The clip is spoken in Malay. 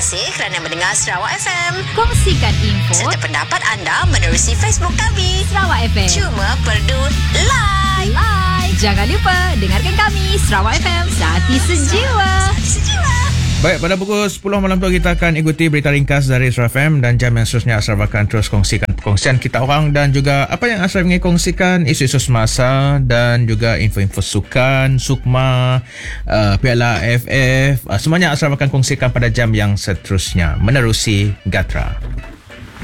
kasih kerana mendengar Sarawak FM. Kongsikan info Serta pendapat anda menerusi Facebook kami. Sarawak FM. Cuma perlu like. Jangan lupa dengarkan kami Sarawak FM, Hati Sejiwa. Baik, pada pukul 10 malam tu kita akan ikuti berita ringkas dari Ashraf FM dan jam yang seterusnya Ashraf akan terus kongsikan perkongsian kita orang dan juga apa yang Ashraf ingin kongsikan, isu-isu semasa dan juga info-info sukan, sukma, Piala AFF. Semuanya Ashraf akan kongsikan pada jam yang seterusnya menerusi Gatra.